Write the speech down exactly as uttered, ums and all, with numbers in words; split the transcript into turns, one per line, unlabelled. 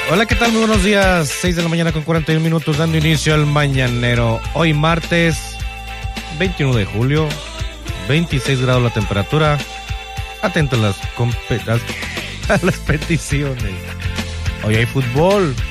Hola, ¿qué tal? Muy buenos días. seis de la mañana con cuarenta y un minutos, dando inicio al mañanero. Hoy martes veintiuno de julio, veintiséis grados la temperatura. Atento a las, compe- a las peticiones. Hoy hay fútbol.